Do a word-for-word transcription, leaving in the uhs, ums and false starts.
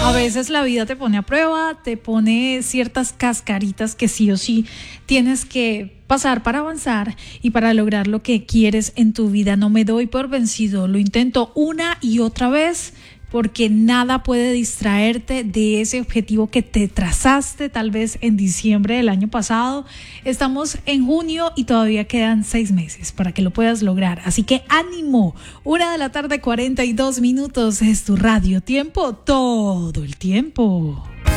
A veces la vida te pone a prueba, te pone ciertas cascaritas que sí o sí tienes que pasar para avanzar y para lograr lo que quieres en tu vida. No me doy por vencido, lo intento una y otra vez, porque nada puede distraerte de ese objetivo que te trazaste tal vez en diciembre del año pasado. Estamos en junio y todavía quedan seis meses para que lo puedas lograr. Así que ánimo, una de la tarde, cuarenta y dos minutos, es tu radio tiempo, todo el tiempo.